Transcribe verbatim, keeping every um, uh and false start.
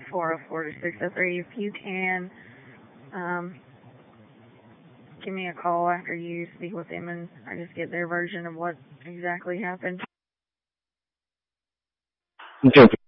four oh four to six oh three. If you can, um, give me a call after you speak with them and I just get their version of what exactly happened. Okay.